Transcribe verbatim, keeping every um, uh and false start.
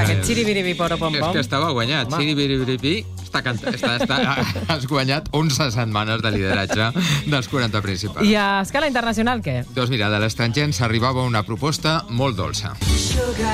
aquest xiribiribiporo-pom-pom. És que estava guanyat. Xiribiribiripi, està cantat. Està, està, has guanyat onze setmanes de lideratge dels quaranta principals. I a escala internacional, què? Doncs mira, de l'estranger ens arribava una proposta molt dolça.